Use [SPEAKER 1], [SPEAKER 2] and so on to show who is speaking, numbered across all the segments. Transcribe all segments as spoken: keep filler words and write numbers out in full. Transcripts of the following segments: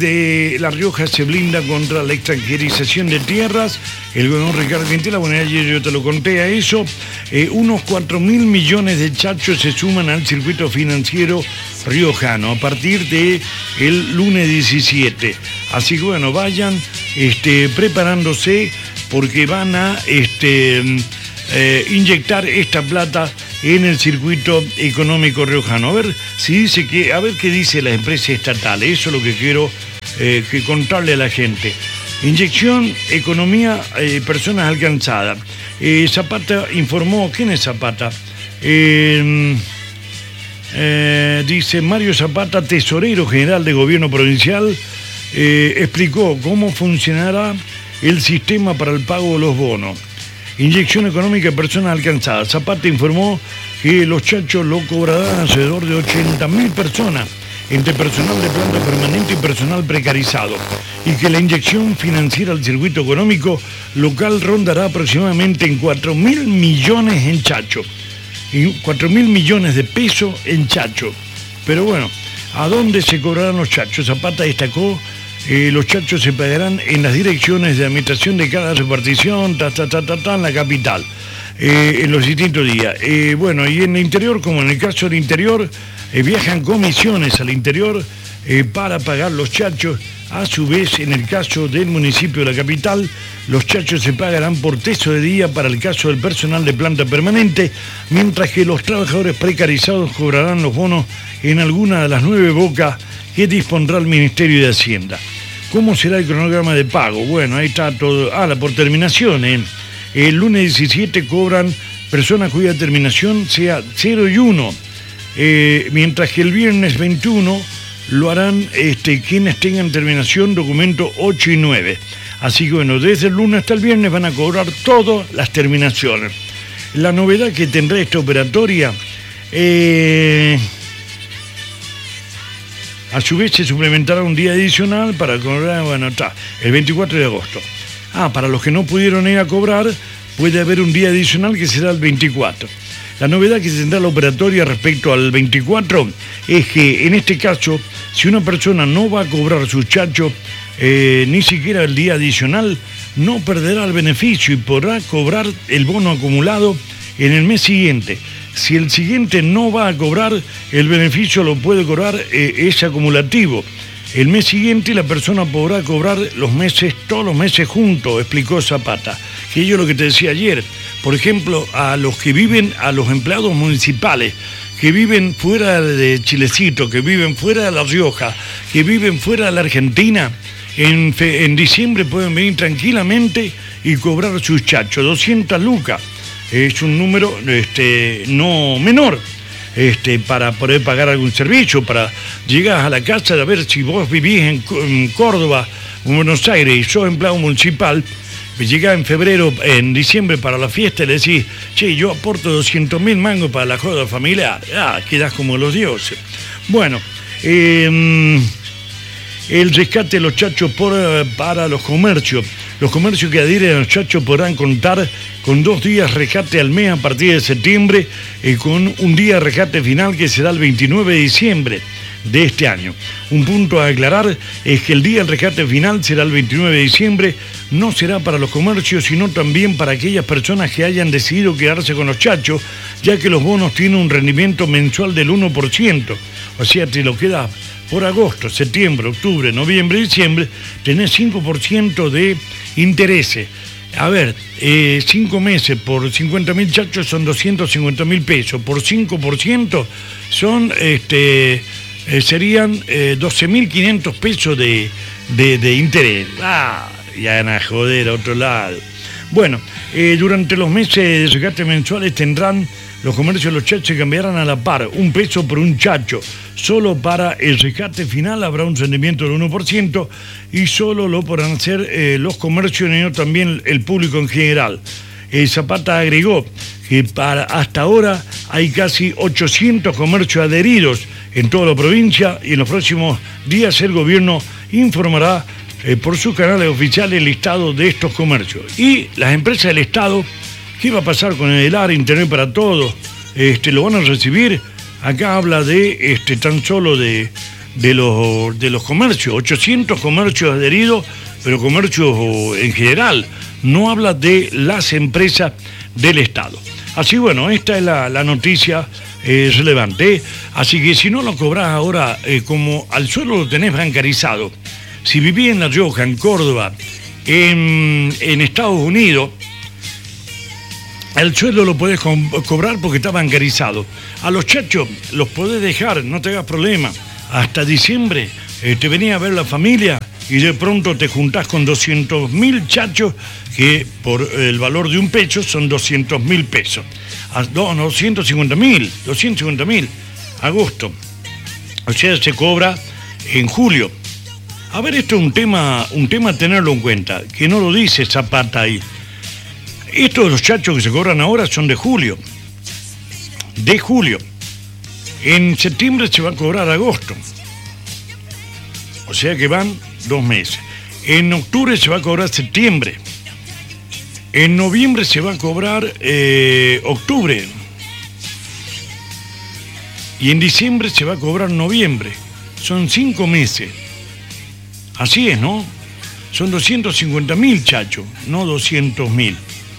[SPEAKER 1] De La Rioja se blinda contra la extranjerización de tierras. El gobernador Ricardo Quintela, bueno, ayer yo te lo conté a eso. Eh, unos cuatro mil millones de chachos se suman al circuito financiero riojano a partir de el lunes diecisiete. Así que bueno, vayan este, preparándose porque van a este, eh, inyectar esta plata en el circuito económico riojano. A ver si dice que, a ver qué dice la empresa estatal. Eso es lo que quiero eh, que contarle a la gente. Inyección, economía, eh, personas alcanzadas. Eh, Zapata informó, ¿quién es Zapata? Eh, eh, dice Mario Zapata, tesorero general de gobierno provincial, eh, explicó cómo funcionará el sistema para el pago de los bonos. Inyección económica de personas alcanzadas. Zapata informó que los chachos lo cobrarán alrededor de ochenta mil personas, entre personal de planta permanente y personal precarizado, y que la inyección financiera al circuito económico local rondará aproximadamente en cuatro mil millones en chacho, y cuatro mil millones de pesos en chacho. Pero bueno, ¿a dónde se cobrarán los chachos? Zapata destacó Eh, los chachos se pagarán en las direcciones de administración de cada repartición, ta, ta, ta, ta, ta, en la capital, eh, en los distintos días. Eh, bueno, y en el interior, como en el caso del interior, eh, viajan comisiones al interior eh, para pagar los chachos. A su vez, en el caso del municipio de la capital, los chachos se pagarán por teso de día para el caso del personal de planta permanente, mientras que los trabajadores precarizados cobrarán los bonos en alguna de las nueve bocas que dispondrá el Ministerio de Hacienda. ¿Cómo será el cronograma de pago? Bueno, ahí está todo. Ah, la por terminación. ¿eh? El lunes diecisiete cobran personas cuya terminación sea cero y uno, eh, mientras que el viernes veintiuno lo harán este, quienes tengan terminación documento ocho y nueve. Así que bueno, desde el lunes hasta el viernes van a cobrar todas las terminaciones. La novedad que tendrá esta operatoria... Eh, A su vez se suplementará un día adicional para cobrar, bueno, está, el veinticuatro de agosto. Ah, para los que no pudieron ir a cobrar, puede haber un día adicional que será el veinticuatro. La novedad que tendrá la operatoria respecto al veinticuatro es que, en este caso, si una persona no va a cobrar sus chachos, eh, ni siquiera el día adicional, no perderá el beneficio y podrá cobrar el bono acumulado en el mes siguiente. Si el siguiente no va a cobrar, el beneficio lo puede cobrar, eh, es acumulativo. El mes siguiente la persona podrá cobrar los meses, todos los meses juntos, explicó Zapata. Que yo lo que te decía ayer, por ejemplo, a los que viven, a los empleados municipales, que viven fuera de Chilecito, que viven fuera de La Rioja, que viven fuera de la Argentina, en, fe, en diciembre pueden venir tranquilamente y cobrar sus chachos, doscientas lucas. Es un número este, no menor este, para poder pagar algún servicio, para llegar a la casa de ver si vos vivís en, en Córdoba, en Buenos Aires, y sos empleado municipal, llegás en febrero, en diciembre para la fiesta y le decís, che, yo aporto doscientos mil mangos para la joda familiar. Ah, quedás como los dioses. Bueno, eh, el rescate de los chachos por, para los comercios. Los comercios que adhieren a los chachos podrán contar con dos días rescate al mes a partir de septiembre y con un día de rescate final que será el veintinueve de diciembre de este año. Un punto a aclarar es que el día del rescate final será el veintinueve de diciembre, no será para los comercios, sino también para aquellas personas que hayan decidido quedarse con los chachos, ya que los bonos tienen un rendimiento mensual del uno por ciento. O sea, te lo queda por agosto, septiembre, octubre, noviembre, diciembre, tenés cinco por ciento de intereses. A ver, eh, cinco meses por cincuenta mil chachos son doscientos cincuenta mil pesos. Por cinco por ciento son, este, eh, serían eh, doce mil quinientos pesos de, de, de interés. Ah, ya van a joder a otro lado. Bueno, eh, durante los meses de rescate mensuales tendrán los comercios de los chachos, cambiarán a la par, un peso por un chacho. Solo para el rescate final habrá un rendimiento del uno por ciento y solo lo podrán hacer eh, los comercios y no también el público en general. Eh, Zapata agregó que para hasta ahora hay casi ochocientos comercios adheridos en toda la provincia y en los próximos días el gobierno informará eh, por sus canales oficiales el listado de estos comercios. Y las empresas del Estado, ¿qué va a pasar con el AR, Internet para Todos? Este, ¿Lo van a recibir? Acá habla de este, tan solo de, de los, de los comercios, ochocientos comercios adheridos, pero comercios en general, no habla de las empresas del Estado. Así bueno, esta es la, la noticia eh, relevante. Así que si no lo cobrás ahora, eh, como al suelo lo tenés bancarizado, si vivís en La Rioja, en Córdoba, en, en Estados Unidos, el sueldo lo podés co cobrar porque está bancarizado. A los chachos los podés dejar, no te hagas problema. Hasta diciembre eh, te venía a ver la familia y de pronto te juntás con doscientos mil chachos que por el valor de un pecho son doscientos mil pesos. No, no, doscientos cincuenta mil, doscientos cincuenta mil, agosto. O sea, se cobra en julio. A ver, esto es un tema, un tema a tenerlo en cuenta, que no lo dice Zapata ahí. Estos los chachos que se cobran ahora son de julio. De julio. En septiembre se va a cobrar agosto. O sea que van dos meses. En octubre se va a cobrar septiembre. En noviembre se va a cobrar eh, octubre. Y en diciembre se va a cobrar noviembre. Son cinco meses. Así es, ¿no? Son doscientos cincuenta mil chachos, no doscientos mil.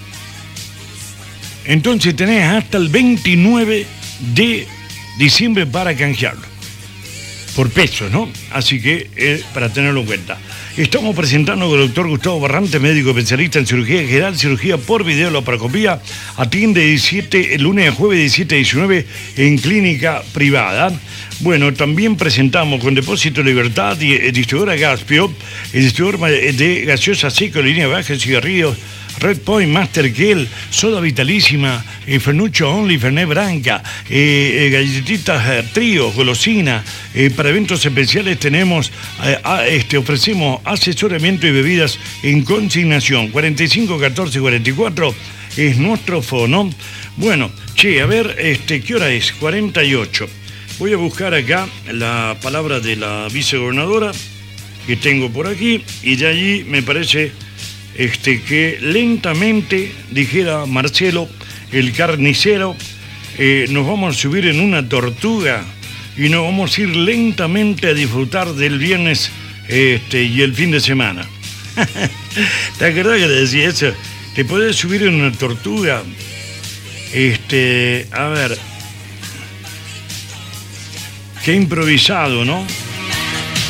[SPEAKER 1] Entonces tenés hasta el veintinueve de diciembre para canjearlo. Por pesos, ¿no? Así que eh, para tenerlo en cuenta. Estamos presentando con el doctor Gustavo Barrante, médico especialista en cirugía general, cirugía por video, laparoscopía. Atiende diecisiete, el lunes a jueves diecisiete a diecinueve en clínica privada. Bueno, también presentamos con Depósito Libertad y el distribuidor Gaspio, el distribuidor de gaseosa seco, línea baja, cigarrillos, Red Point, Master Gel, soda vitalísima, eh, Fernucho Only, Fernet Branca, eh, eh, galletitas eh, trío, golosina. Eh, para eventos especiales tenemos, eh, a, este, ofrecemos asesoramiento y bebidas en consignación. cuarenta y cinco catorce cuarenta y cuatro es nuestro fono. Bueno, che, a ver, este, ¿qué hora es? cuarenta y ocho. Voy a buscar acá la palabra de la vicegobernadora que tengo por aquí y de allí me parece... Este, que lentamente, dijera Marcelo, el carnicero, eh, nos vamos a subir en una tortuga y nos vamos a ir lentamente a disfrutar del viernes este, y el fin de semana. ¿Te acuerdas que te decía eso? Te puedes subir en una tortuga. Este, a ver, qué improvisado, ¿no?